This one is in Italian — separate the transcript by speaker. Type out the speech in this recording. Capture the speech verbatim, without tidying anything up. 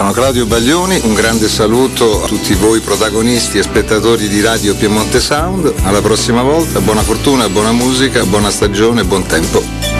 Speaker 1: sono Claudio Baglioni, un grande saluto a tutti voi protagonisti e spettatori di Radio Piemonte Sound. Alla prossima volta, buona fortuna, buona musica, buona stagione, buon tempo.